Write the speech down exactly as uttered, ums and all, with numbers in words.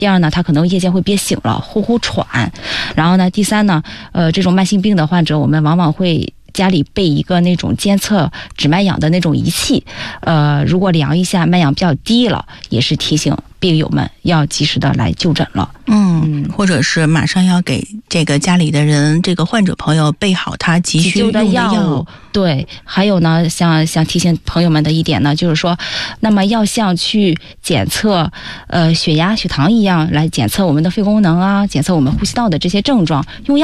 第二呢，他可能夜间会憋醒了，呼呼喘。然后呢，第三呢，呃，这种慢性病的患者，我们往往会家里备一个那种监测指脉仰的那种仪器，呃，如果量一下脉仰比较低了，也是提醒病友们要及时的来就诊了。 嗯，或者是马上要给这个家里的人，这个患者朋友备好他急需用的药物。 对，还有呢，想想提醒朋友们的一点呢，就是说，那么要像去检测呃血压、血糖一样来检测我们的肺功能啊，检测我们呼吸道的这些症状，用药